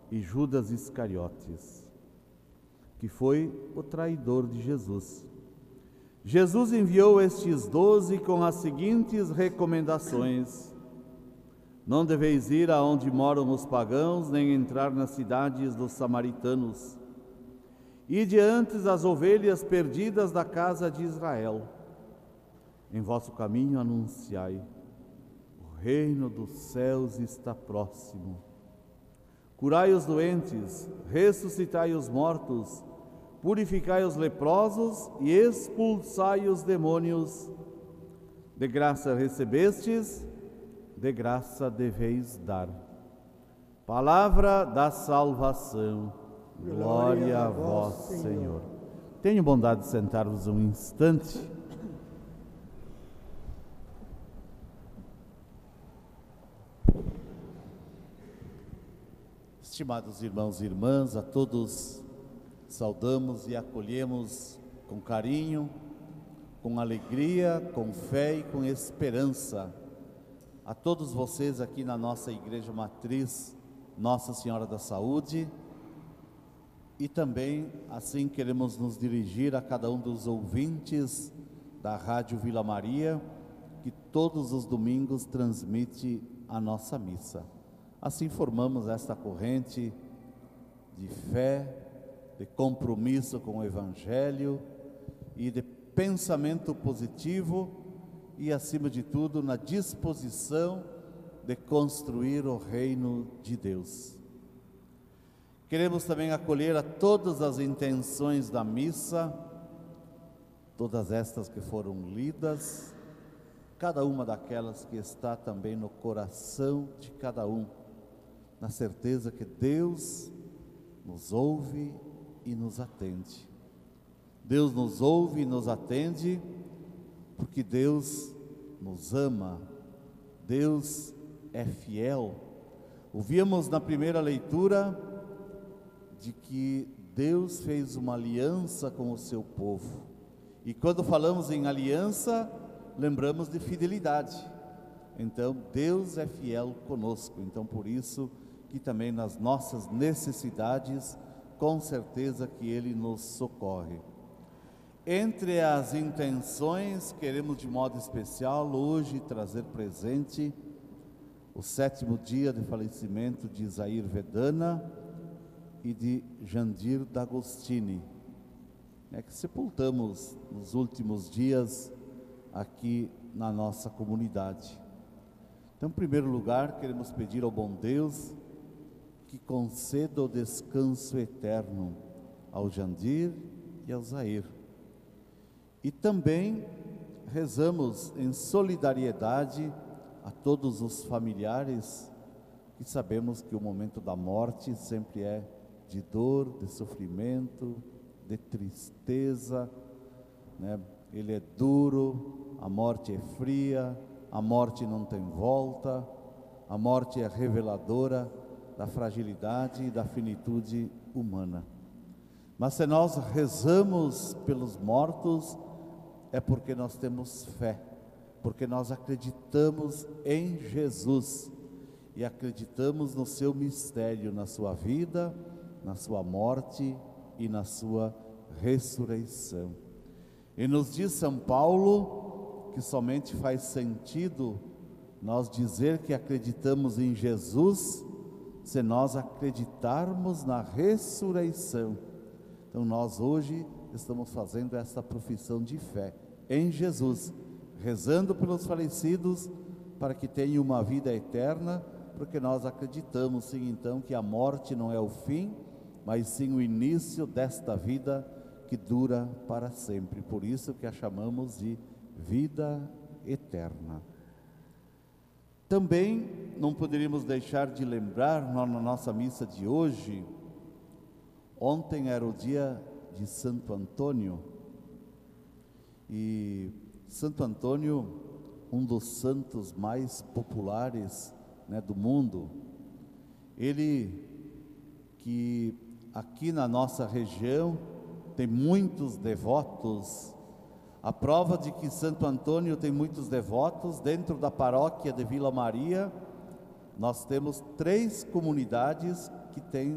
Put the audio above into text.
e Judas Iscariotes, que foi o traidor de Jesus. Jesus enviou estes 12 com as seguintes recomendações: não deveis ir aonde moram os pagãos, nem entrar nas cidades dos samaritanos. Ide antes as ovelhas perdidas da casa de Israel. Em vosso caminho anunciai: o reino dos céus está próximo. Curai os doentes, ressuscitai os mortos, purificai os leprosos e expulsai os demônios. De graça recebestes, de graça deveis dar. Palavra da salvação. Glória a vós, Senhor. Tenham bondade de sentar-vos um instante. Estimados irmãos e irmãs, a todos saudamos e acolhemos com carinho, com alegria, com fé e com esperança a todos vocês aqui na nossa Igreja Matriz Nossa Senhora da Saúde, e também assim queremos nos dirigir a cada um dos ouvintes da Rádio Vila Maria, que todos os domingos transmite a nossa missa. Assim formamos esta corrente de fé, de compromisso com o Evangelho e de pensamento positivo e, acima de tudo, na disposição de construir o reino de Deus. Queremos também acolher a todas as intenções da missa, todas estas que foram lidas, cada uma daquelas que está também no coração de cada um, na certeza que Deus nos ouve e nos atende. Deus nos ouve e nos atende porque Deus nos ama, Deus é fiel. Ouvíamos na primeira leitura de que Deus fez uma aliança com o seu povo. E quando falamos em aliança, lembramos de fidelidade. Então, Deus é fiel conosco. Então, por isso que também nas nossas necessidades, com certeza que Ele nos socorre. Entre as intenções, queremos de modo especial hoje trazer presente o 7º dia de falecimento de Isair Vedana e de Jandir D'Agostini, que sepultamos nos últimos dias aqui na nossa comunidade. Então, em primeiro lugar, queremos pedir ao bom Deus que conceda o descanso eterno ao Jandir e ao Zair. E também rezamos em solidariedade a todos os familiares, que sabemos que o momento da morte sempre é de dor, de sofrimento, de tristeza, Ele é duro, a morte é fria, a morte não tem volta, a morte é reveladora da fragilidade e da finitude humana. Mas se nós rezamos pelos mortos, é porque nós temos fé, porque nós acreditamos em Jesus e acreditamos no seu mistério, na sua vida, na sua morte e na sua ressurreição. E nos diz São Paulo que somente faz sentido nós dizer que acreditamos em Jesus se nós acreditarmos na ressurreição. Então nós hoje estamos fazendo essa profissão de fé em Jesus, rezando pelos falecidos para que tenham uma vida eterna, porque nós acreditamos sim então que a morte não é o fim, mas sim o início desta vida que dura para sempre. Por isso que a chamamos de vida eterna. Também não poderíamos deixar de lembrar na nossa missa de hoje, ontem era o dia de Santo Antônio, e Santo Antônio, um dos santos mais populares do mundo, ele que aqui na nossa região tem muitos devotos. A prova de que Santo Antônio tem muitos devotos, dentro da paróquia de Vila Maria, nós temos 3 comunidades que têm